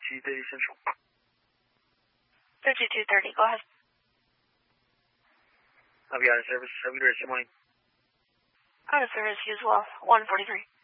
3230 Central. 3230, go ahead. I've got a service. Have a good rest of your morning. Out of service, you as well. 143.